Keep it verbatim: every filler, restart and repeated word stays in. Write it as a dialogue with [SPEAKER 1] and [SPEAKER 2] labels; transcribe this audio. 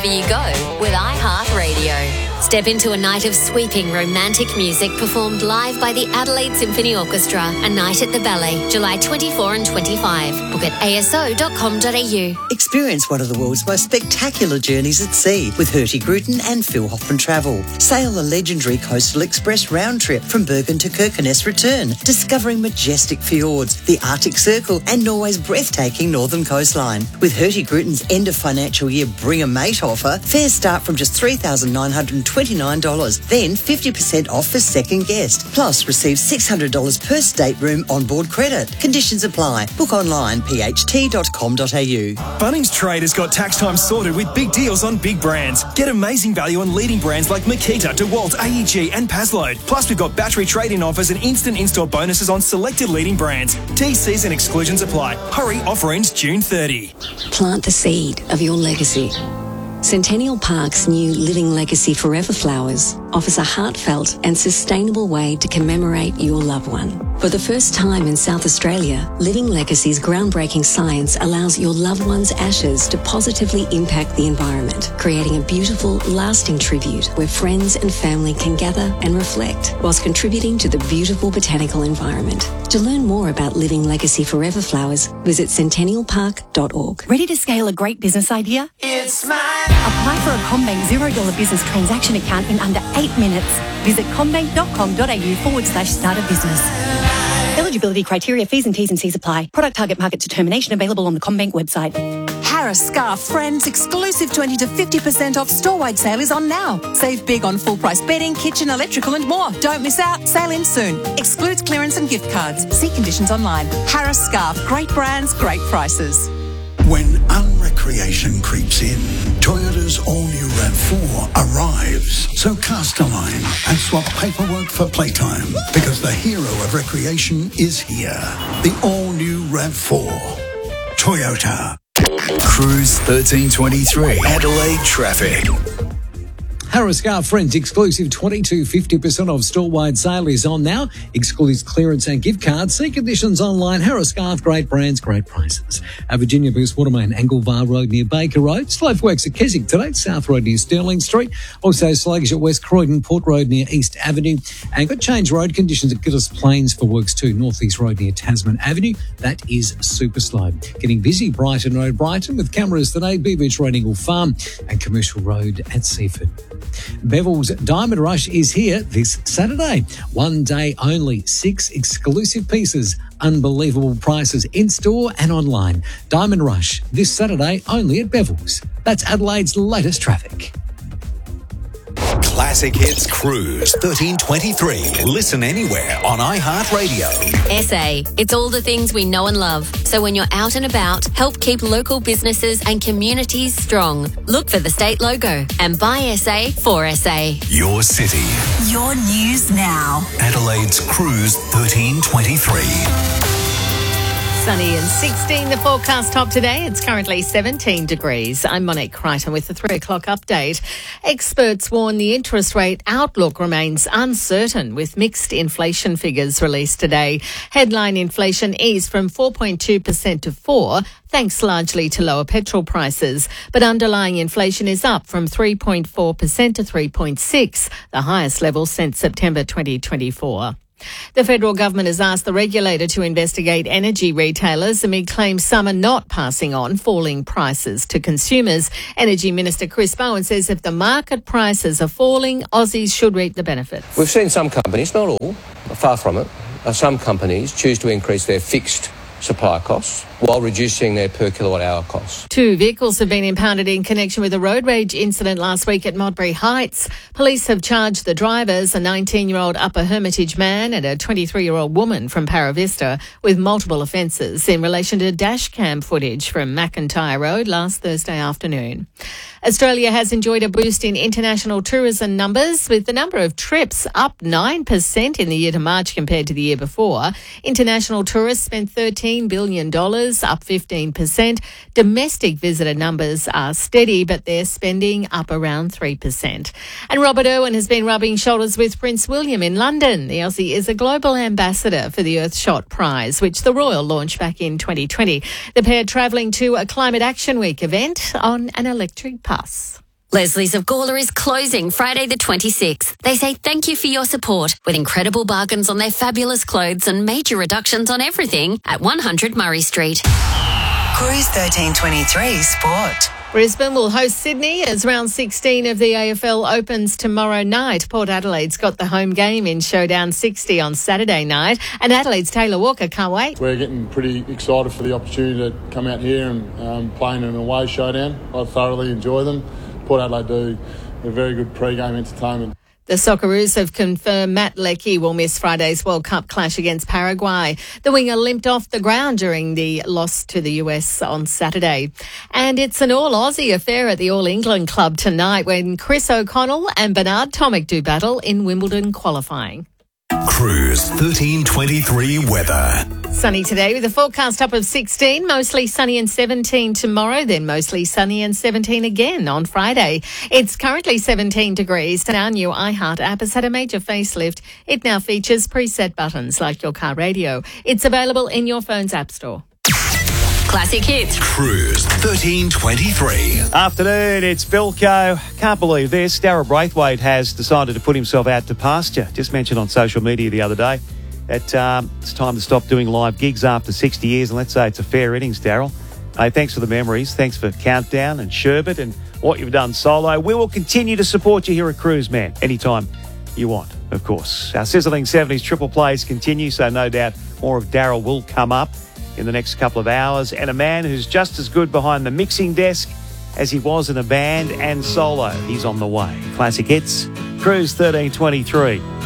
[SPEAKER 1] wherever you go with iHeartRadio. Step into a night of sweeping romantic music performed live by the Adelaide Symphony Orchestra. A night at the Ballet, July twenty-fourth and twenty-fifth. Book at a s o dot com dot a u.
[SPEAKER 2] Experience one of the world's most spectacular journeys at sea with Hurtigruten and Phil Hoffman Travel. Sail the legendary Coastal Express round trip from Bergen to Kirkenes return, discovering majestic fjords, the Arctic Circle and Norway's breathtaking northern coastline. With Hurtigruten's end of financial year Bring a Mate offer, fares start from just three thousand nine hundred twenty-nine dollars, then fifty percent off for second guest. Plus, receive six hundred dollars per stateroom onboard credit. Conditions apply. Book online, p h t dot com dot a u.
[SPEAKER 3] Bunnings Trade has got tax time sorted with big deals on big brands. Get amazing value on leading brands like Makita, DeWalt, A E G and Pazload. Plus, we've got battery trade-in offers and instant install bonuses on selected leading brands. T Cs and exclusions apply. Hurry, offer ends June thirtieth.
[SPEAKER 4] Plant the seed of your legacy. Centennial Park's new Living Legacy Forever Flowers offers a heartfelt and sustainable way to commemorate your loved one. For the first time in South Australia, Living Legacy's groundbreaking science allows your loved one's ashes to positively impact the environment, creating a beautiful, lasting tribute where friends and family can gather and reflect whilst contributing to the beautiful botanical environment. To learn more about Living Legacy Forever Flowers, visit centennial park dot org.
[SPEAKER 5] Ready to scale a great business idea?
[SPEAKER 6] It's mine.
[SPEAKER 5] Apply for a CommBank zero dollar business transaction account in under eight minutes. Visit commbank dot com dot a u forward slash start a business. Eligibility criteria, fees and T's and C's apply. Product target market determination available on the CommBank website.
[SPEAKER 7] Harris Scarf Friends exclusive twenty to fifty percent off store-wide sale is on now. Save big on full-price bedding, kitchen, electrical and more. Don't miss out. Sale ends soon. Excludes clearance and gift cards. See conditions online. Harris Scarf. Great brands, great prices.
[SPEAKER 8] When unrecreation creeps in, Toyota's all-new RAV four arrives. So cast a line and swap paperwork for playtime, because the hero of recreation is here. The all-new RAV four. Toyota.
[SPEAKER 9] Cruise thirteen twenty-three. Adelaide traffic.
[SPEAKER 10] Harris Scarf Friends exclusive twenty-two fifty percent off store-wide sale is on now. Excludes clearance and gift cards. See conditions online. Harris Scarf, great brands, great prices. At Virginia Boost Watermain, Anglevale Road near Baker Road. Slope works at Keswick today. South Road near Stirling Street. Also sluggish at West Croydon, Port Road near East Avenue. And got change road conditions at Gillis Plains for works too. North East Road near Tasman Avenue. That is super slow. Getting busy, Brighton Road, Brighton, with cameras today. Bee Beach Road, Ingle Farm, and Commercial Road at Seaford. Bevil's Diamond Rush is here this Saturday. One day only. Six exclusive pieces. Unbelievable prices in store and online. Diamond Rush this Saturday only at Bevil's. That's Adelaide's latest traffic.
[SPEAKER 9] Classic Hits Cruise thirteen twenty-three. Listen anywhere on iHeartRadio.
[SPEAKER 1] S A. It's all the things we know and love. So when you're out and about, help keep local businesses and communities strong. Look for the state logo and buy S A for S A.
[SPEAKER 9] Your city.
[SPEAKER 11] Your news now.
[SPEAKER 9] Adelaide's Cruise thirteen twenty-three.
[SPEAKER 12] Sunny and sixteen, the forecast top today. It's currently seventeen degrees. I'm Monique Crichton with the three o'clock update. Experts warn the interest rate outlook remains uncertain with mixed inflation figures released today. Headline inflation eased from four point two percent to four percent, thanks largely to lower petrol prices. But underlying inflation is up from three point four percent to three point six percent, the highest level since September twenty twenty-four. The federal government has asked the regulator to investigate energy retailers amid claims some are not passing on falling prices to consumers. Energy Minister Chris Bowen says if the market prices are falling, Aussies should reap the benefits.
[SPEAKER 13] We've seen some companies, not all, far from it, some companies choose to increase their fixed supply costs while reducing their per kilowatt hour costs.
[SPEAKER 12] Two vehicles have been impounded in connection with a road rage incident last week at Modbury Heights. Police have charged the drivers, a nineteen-year-old Upper Hermitage man and a twenty-three-year-old woman from Paravista, with multiple offences in relation to dash cam footage from McIntyre Road last Thursday afternoon. Australia has enjoyed a boost in international tourism numbers, with the number of trips up nine percent in the year to March compared to the year before. International tourists spent thirteen billion dollars, up fifteen percent. Domestic visitor numbers are steady, but they're spending up around three percent. And Robert Irwin has been rubbing shoulders with Prince William in London. The Aussie is a global ambassador for the Earthshot Prize, which the Royal launched back in twenty twenty. The pair travelling to a Climate Action Week event on an electric bus.
[SPEAKER 1] Leslie's of Gawler is closing Friday the twenty-sixth. They say thank you for your support with incredible bargains on their fabulous clothes and major reductions on everything at one hundred Murray Street.
[SPEAKER 11] Cruise thirteen twenty-three Sport.
[SPEAKER 12] Brisbane will host Sydney as round sixteen of the A F L opens tomorrow night. Port Adelaide's got the home game in Showdown sixty on Saturday night, and Adelaide's Taylor Walker can't wait.
[SPEAKER 6] We're getting pretty excited for the opportunity to come out here and um, play in an away showdown. I thoroughly enjoy them. Port Adelaide do a very good pre-game entertainment.
[SPEAKER 12] The Socceroos have confirmed Matt Leckie will miss Friday's World Cup clash against Paraguay. The winger limped off the ground during the loss to the U S on Saturday. And it's an all-Aussie affair at the All-England Club tonight when Chris O'Connell and Bernard Tomic do battle in Wimbledon qualifying.
[SPEAKER 9] Cruise thirteen twenty-three weather.
[SPEAKER 12] Sunny today with a forecast up of sixteen, mostly sunny and seventeen tomorrow, then mostly sunny and seventeen again on Friday. It's currently seventeen degrees and our new iHeart app has had a major facelift. It now features preset buttons like your car radio. It's available in your phone's app store.
[SPEAKER 1] Classic hits.
[SPEAKER 9] Cruise thirteen twenty-three.
[SPEAKER 14] Afternoon, it's Bilko. Can't believe this. Darryl Braithwaite has decided to put himself out to pasture. Just mentioned on social media the other day that um, it's time to stop doing live gigs after sixty years, and let's say it's a fair innings, Darryl. Hey, thanks for the memories. Thanks for Countdown and Sherbet and what you've done solo. We will continue to support you here at Cruise, man, anytime you want, of course. Our sizzling seventies triple plays continue, so no doubt more of Darryl will come up in the next couple of hours, and a man who's just as good behind the mixing desk as he was in a band and solo. He's on the way. Classic hits, Cruise thirteen twenty-three.